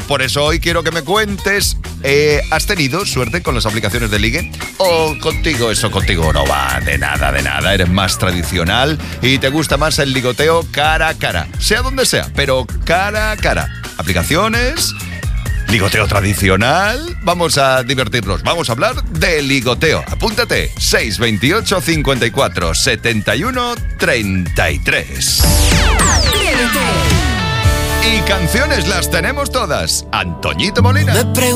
Por eso hoy quiero que me cuentes, ¿has tenido suerte con las aplicaciones de ligue? ¿O contigo no va de nada? Eres más tradicional y te gusta más el ligoteo cara a cara. Sea donde sea, pero cara a cara. Aplicaciones, ligoteo tradicional. Vamos a divertirnos, vamos a hablar de ligoteo. Apúntate, 628 54 71 33. Y canciones las tenemos todas. Antoñito Molina.